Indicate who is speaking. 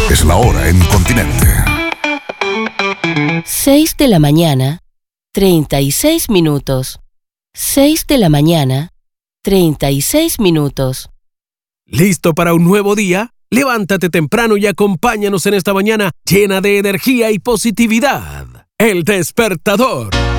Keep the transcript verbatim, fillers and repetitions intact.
Speaker 1: Es la hora en Continente.
Speaker 2: seis de la mañana, treinta y seis minutos. seis de la mañana, treinta y seis minutos.
Speaker 3: ¿Listo para un nuevo día? Levántate temprano y acompáñanos en esta mañana llena de energía y positividad. El Despertador.